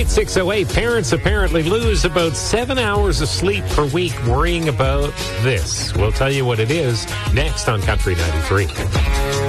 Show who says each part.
Speaker 1: 8608. Parents apparently lose about 7 hours of sleep per week worrying about this. We'll tell you what it is next on Country 93.